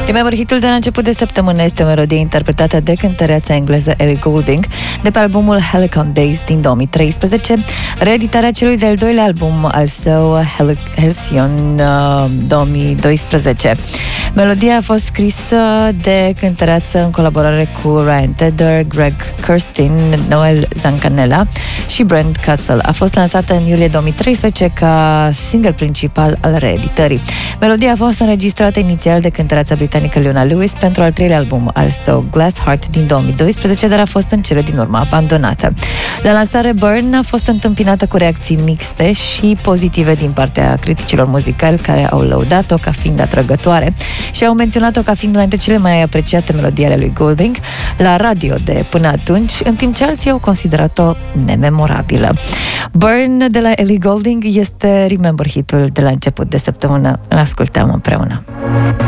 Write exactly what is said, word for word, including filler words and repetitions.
Remember, hitul de la început de săptămână este o melodie interpretată de cântăreața engleză Ellie Goulding de pe albumul Helicon Days din două mii treisprezece, reeditarea celui de-al doilea album al său, Halcyon, două mii doisprezece. Melodia a fost scrisă de cântăreață în colaborare cu Ryan Tedder, Greg Kurstin, Noel Zancanella și Brent Castle. A fost lansată în iulie două mii treisprezece ca single principal al reeditării. Melodia a fost înregistrată inițial de cântăreața britanică Leona Lewis pentru al treilea album al său, Glass Heart, din două mii doisprezece, dar a fost în cele din urmă abandonată. La lansare, Burn a fost întâmpinată cu reacții mixte și pozitive din partea criticilor muzicali, care au lăudat-o ca fiind atrăgătoare și au menționat-o ca fiind una dintre cele mai apreciate melodii ale lui Goulding la radio de până atunci, în timp ce alții au considerat-o nememorabilă. Burn de la Ellie Goulding este Remember hitul de la început de săptămână. Îl ascultăm împreună.